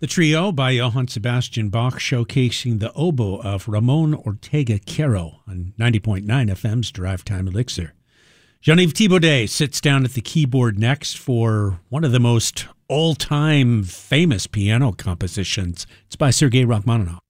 The trio by Johann Sebastian Bach showcasing the oboe of Ramon Ortega Caro on 90.9 FM's Drive Time Elixir. Jean-Yves Thibaudet sits down at the keyboard next for one of the most all-time famous piano compositions. It's by Sergei Rachmaninoff.